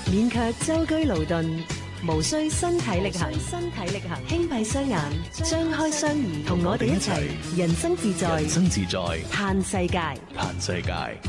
免卻舟車勞頓，無需身體力行，輕閉雙眼，張開雙耳，同我哋一齊人生自在，嘆世界。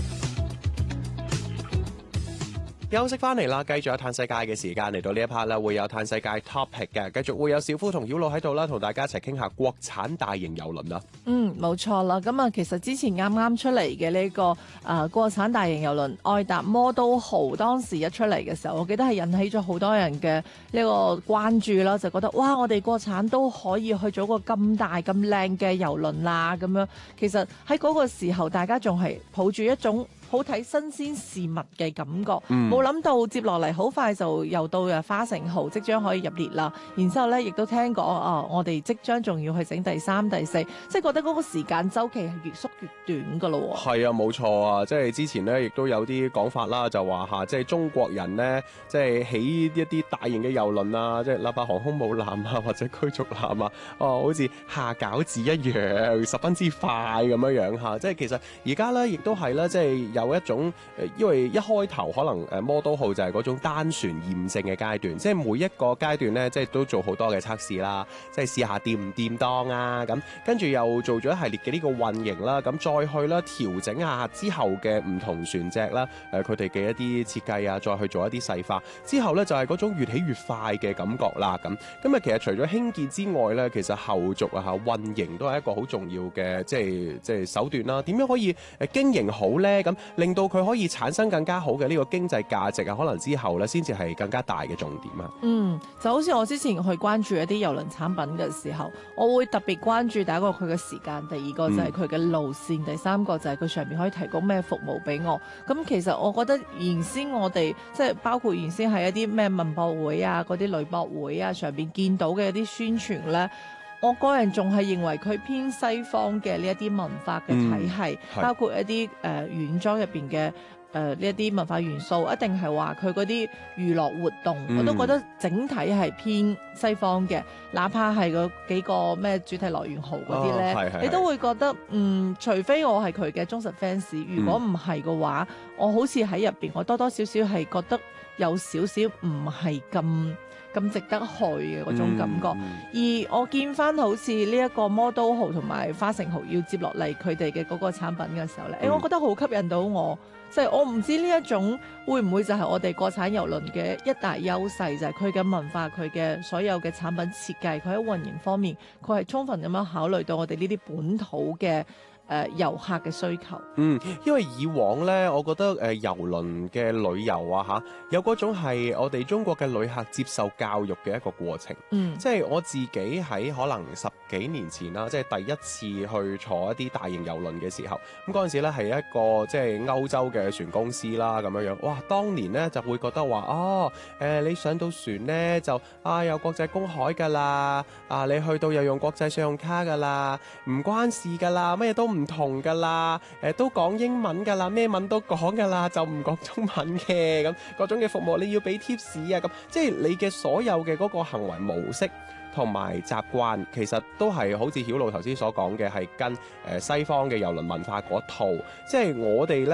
休息翻嚟啦，繼續有嘆世界嘅時間，嚟到呢一 part 啦，會有嘆世界 topic 嘅，繼續會有小夫同曉露喺度啦，同大家一齊傾下國產大型郵輪啦。 冇錯啦。咁啊，其實之前啱啱出嚟嘅呢個國產大型郵輪愛達魔都號，當時一出嚟嘅時候，我記得係引起咗好多人嘅呢個關注啦，就覺得哇，我哋國產都可以去做個咁大咁靚嘅郵輪啦，咁樣。其實喺嗰個時候，大家仲係抱住一種好睇新鮮事物嘅感覺，冇諗到接落嚟好快就又到花城號即將可以入列啦。然之後咧，亦都聽講我哋即將仲要去整第3、第4，即係覺得嗰個時間週期係越縮越短噶咯。係啊，冇錯啊，即係之前咧亦都有啲講法啦，就話即係中國人咧，即係起一啲大型嘅郵輪啊，即係哪怕航空母艦啊或者驅逐艦啊，好似下餃子一樣，十分之快咁樣嚇。即係其實而家咧亦都係啦，即係有一種因為一開頭可能魔都號就係嗰種單船驗證嘅階段，即係每一個階段咧，即係都做好多嘅測試啦，即係試下掂唔掂當啊，咁跟住又做咗一系列嘅呢個運營啦，咁再去啦調整下之後嘅唔同船隻啦，佢哋嘅一啲設計啊，再去做一啲細化之後咧，就係嗰種越起越快嘅感覺啦。咁其實除咗興建之外咧，其實後續運營都係一個好重要嘅即係手段啦。點樣可以經營好咧？咁令到佢可以產生更加好嘅呢個經濟價值啊，可能之後咧先至係更加大嘅重點啊。 就好似我之前去關注一啲郵輪產品嘅時候，我會特別關注第一個佢嘅時間，第二個就係佢嘅路線，第三個就係佢上面可以提供咩服務俾我。咁其實我覺得原先我哋即係包括原先係一啲咩文博會啊、嗰啲旅博會啊上邊見到嘅一啲宣傳咧，我個人仲係認為佢偏西方嘅呢一啲文化嘅體系，包括一啲原裝入邊嘅呢一啲文化元素，一定係話佢嗰啲娛樂活動，我都覺得整體係偏西方嘅。哪怕係嗰幾個咩主題樂園號嗰啲咧，你都會覺得除非我係佢嘅忠實 fans， 如果唔係嘅話，我好似喺入邊，我多多少少係覺得有少少唔係咁值得去嘅嗰種感覺。而我見翻好似呢一個魔都號同埋花城號要接落嚟佢哋嘅嗰個產品嘅時候咧，我覺得好吸引到我。即係我唔知呢一種會唔會就係我哋國產郵輪嘅一大優勢，就係佢嘅文化、佢嘅所有嘅產品設計，佢喺運營方面，佢係充分咁樣考慮到我哋呢啲本土嘅遊客嘅需求。 因為以往呢，我覺得郵輪嘅旅遊啊有嗰種係我哋中國嘅旅客接受教育嘅一個過程。即係我自己喺可能10幾年前啦，即係第一次去坐一啲大型郵輪嘅時候，咁嗰陣時咧係一個即係歐洲嘅船公司啦咁樣。哇！當年呢就會覺得話你上到船呢，就有國際公海㗎啦，你去到又用國際信用卡㗎啦，唔關事㗎啦，乜嘢都唔同㗎啦，都講英文㗎啦，咩文都講㗎啦，就唔講中文嘅咁，各種嘅服務你要俾 tips 啊咁，即係你嘅所有嘅嗰個行為模式同埋習慣，其實都係好似曉露頭先所講嘅，係跟西方嘅郵輪文化嗰套，即係我哋咧